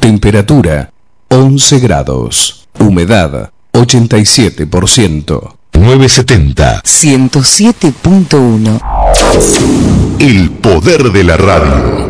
Temperatura 11 grados. Humedad 87%. 970 107.1. El poder de la radio.